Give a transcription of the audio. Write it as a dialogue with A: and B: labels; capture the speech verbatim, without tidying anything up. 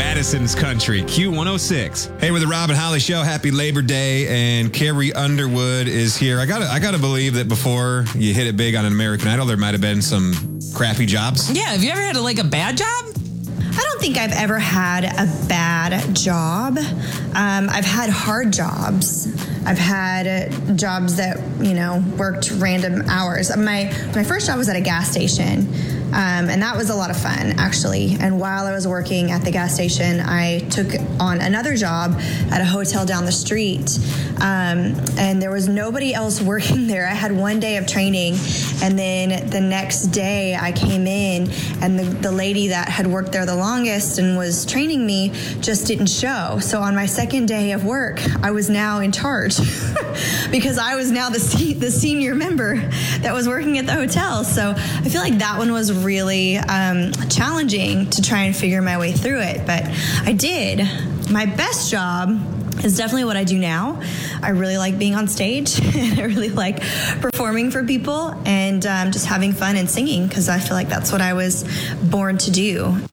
A: Madison's Country, Q one oh six.
B: Hey, we're the Rob and Holly Show. Happy Labor Day, and Carrie Underwood is here. I gotta, I gotta believe that before you hit it big on an American Idol, there might have been some crappy jobs.
C: Yeah, have you ever had a, like a bad job?
D: I don't think I've ever had a bad job. Um, I've had hard jobs. I've had jobs that, you know, worked random hours. My my first job was at a gas station, um, and that was a lot of fun, actually. And while I was working at the gas station, I took on another job at a hotel down the street, um, and there was nobody else working there. I had one day of training, and then the next day I came in, and the, the lady that had worked there the longest and was training me just didn't show. So on my second day of work, I was now in charge because I was now the se- the senior member that was working at the hotel. So I feel like that one was really um, challenging to try and figure my way through it, but I did. My best job is definitely what I do now. I really like being on stage, and I really like performing for people and um, just having fun and singing, because I feel like that's what I was born to do.